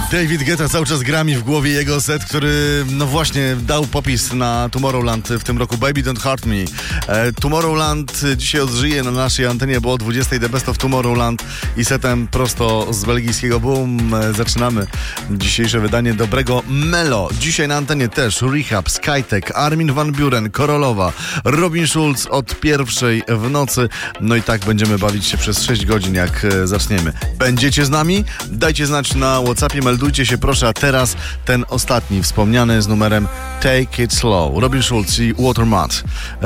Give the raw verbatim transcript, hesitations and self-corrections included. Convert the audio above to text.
David Guetta cały czas gra mi w głowie jego set, który no właśnie dał popis na Tomorrowland w tym roku. Baby Don't Hurt Me. E, Tomorrowland dzisiaj odżyje na naszej antenie, bo o dwudziestej The Best of Tomorrowland i setem prosto z belgijskiego Boom. E, zaczynamy dzisiejsze wydanie dobrego Melo. Dzisiaj na antenie też Rehab, Skytech, Armin van Buuren, Korolowa, Robin Schulz od pierwszej w nocy. No i tak będziemy bawić się przez sześć godzin, jak e, zaczniemy. Będziecie z nami? Dajcie znać na WhatsAppie, meldujcie się proszę, a teraz ten ostatni wspomniany z numerem Take It Slow. Robin Schulz i Watermat.